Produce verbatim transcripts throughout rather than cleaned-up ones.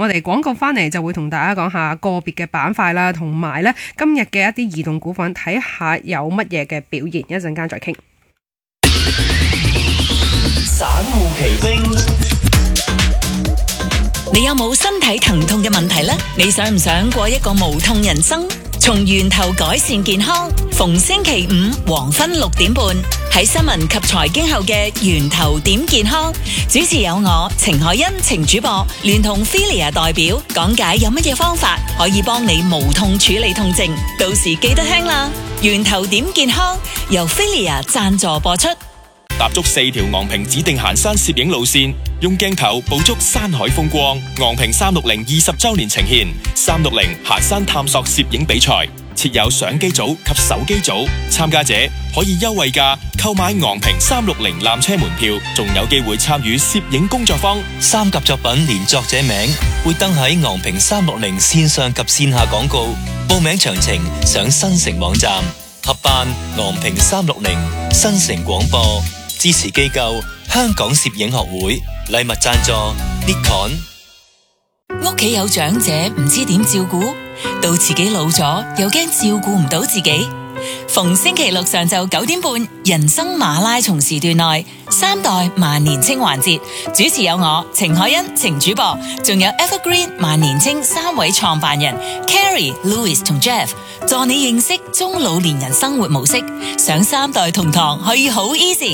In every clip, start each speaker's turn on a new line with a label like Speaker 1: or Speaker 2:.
Speaker 1: 我哋廣告翻嚟就會同大家講下個別嘅板塊啦，同埋咧今日嘅一啲移動股份，睇下有乜嘢嘅表現，一陣間再傾。
Speaker 2: 散戶奇兵，
Speaker 3: 你有冇身體疼痛嘅問題呢？你想唔想過一個無痛人生？從源頭改善健康，逢星期五黃昏六點半喺新聞及財經後嘅源頭點健康，主持有我程海欣程主播，聯同 Filia 代表講解有乜嘢方法可以幫你無痛處理痛症，到時記得聽啦。源頭點健康由 Filia 贊助播出。
Speaker 4: 踏足四條昂坪指定行山攝影路線，用鏡頭捕捉山海風光。昂坪三六零二十周年呈現三六零行山探索攝影比賽，設有相機組及手機組，參加者可以優惠價購買昂坪三六零纜車門票，仲有機會參與攝影工作坊。
Speaker 2: 三甲作品連作者名會登喺昂坪三六零線上及線下廣告，報名詳情上新城網站。合辦昂坪三六零新城廣播，支持機構香港攝影學會，禮物贊助 Nikon。
Speaker 3: 屋企有長者唔知點照顧，到自己老咗又驚照顧唔到自己。逢星期六上晝九點半，人生馬拉松時段內，三代萬年青環節，主持有我程海欣程主播，仲有 Evergreen 萬年青三位創辦人 Carrie、Louis 同 Jeff， 助你認識中老年人生活模式。上三代同堂可以好 easy。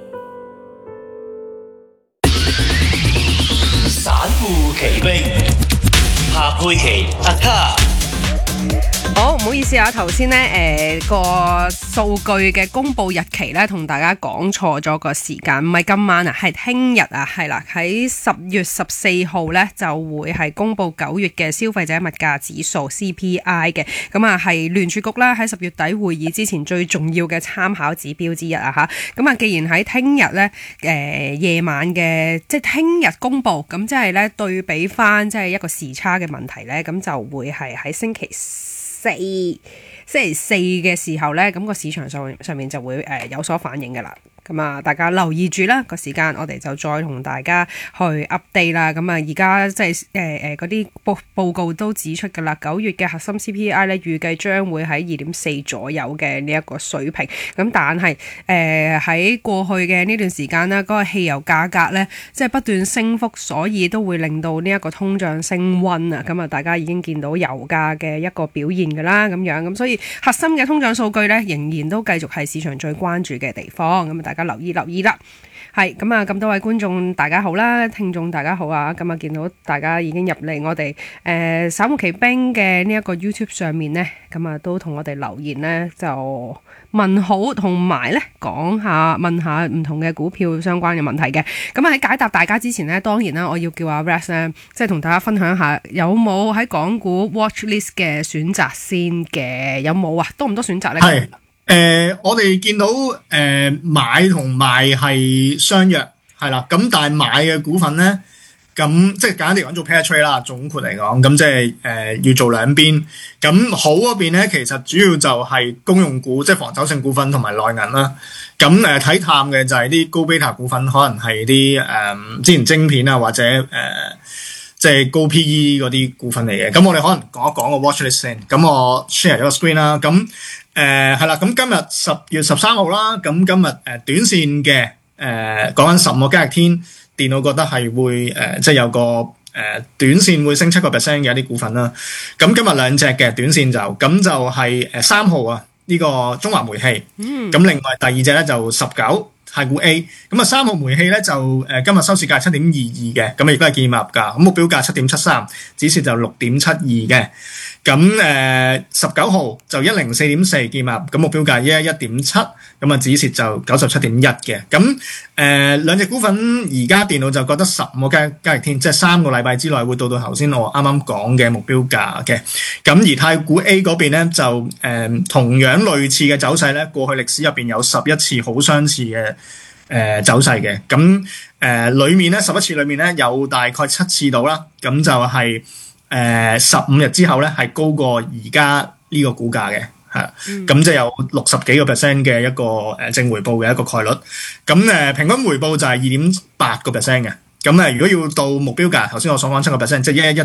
Speaker 2: 散戶奇兵，夏佩琪阿卡。
Speaker 1: 好，唔好意思啊，頭先咧誒個數據嘅公布日期咧，同大家講錯咗個時間，唔係今晚啊，係聽日啊，係啦，喺十月十四號咧就會係公布九月嘅消費者物價指數 C P I 嘅，咁啊係聯儲局啦喺十月底會議之前最重要嘅參考指標之一啊吓，咁啊既然喺聽日咧誒夜晚嘅即係聽日公布，咁即係咧對比翻即係一個時差嘅問題咧，咁就會係喺星期四星期四嘅時候咧，咁個市場上上面就會誒有所反應嘅啦。咁啊，大家留意住啦，個時間我哋就再同大家去 update 啦。咁啊，而家即係誒誒嗰啲報報告都指出㗎啦，九月嘅核心 C P I 咧預計將會喺二點四左右嘅呢一個水平。咁但係誒喺過去嘅呢段時間啦，嗰個汽油價格咧即係不斷升幅，所以都會令到呢一個通脹升溫啊。咁啊，大家已經見到油價嘅一個表現㗎啦，咁樣咁，所以核心嘅通脹數據咧仍然都繼續係市場最關注嘅地方。咁啊，大家留意留意啦。係咁啊，咁多位觀眾大家好啦，聽眾大家好啊。咁啊，見到大家已經入嚟我哋誒散戶奇兵嘅呢一個 YouTube 上面呢，咁啊都同我哋留言呢，就問好，同埋呢講下問下唔同嘅股票相關嘅問題嘅。咁啊喺解答大家之前呢，當然啦，我要叫阿 Rex 呢，即係同大家分享下有冇喺港股 watch list 嘅選擇先嘅，有冇啊？多唔多選擇呢？
Speaker 5: 係。誒、呃，我哋見到誒、呃、買同賣係相約，係啦。咁但係買嘅股份咧，咁即係簡單啲講做 pair trade 啦。總括嚟講，咁即係誒要做兩邊。咁好嗰邊咧，其實主要就係公用股，即係防守性股份同埋內銀啦。咁誒睇淡嘅就係啲高 beta 股份，可能係啲誒之前晶片啊或者誒即係高 P E 嗰啲股份嚟嘅。咁我哋可能講一講個 watch list 先。咁我 share 咗個 screen 啦。咁誒係啦，咁、呃、今日十月十三號啦，咁今日誒、呃、短線嘅誒講緊十五個交易天，電腦覺得係會誒、呃、即係有個誒、呃、短線會升七個 percent 嘅一啲股份啦。咁今日兩隻嘅短線就咁就係誒三號啊，呢、這個中華煤氣。嗯。咁另外第二隻咧就十九太古 A。咁啊三號煤氣咧就誒、呃、今日收市價七點二二嘅，咁亦都係建議買入價。咁目標價七點七三，指數就六點七二嘅。咁誒十九號就一零四點四建碼，咁目標價一一一點七，咁啊止蝕就九十七點一嘅。咁誒兩隻股份而家電腦就覺得十五個交交易天，即係三個禮拜之內會到到頭先我啱啱講嘅目標價嘅。咁而太古 A 嗰邊咧就誒、呃、同樣類似嘅走勢咧，過去歷史入邊有十一次好相似嘅誒、呃、走勢嘅。咁誒、呃、裡面咧十一次裡面咧有大概七次到啦，咁就係、是。誒十五日之後咧，係高過而家呢個股價嘅，係啦，咁、嗯、即係有六十幾個 percent 嘅一個誒正回報嘅一個概率。咁誒、呃、平均回報就係二點八個 percent 嘅。咁誒如果要到目標價，頭先我所講七個 percent，即係一一一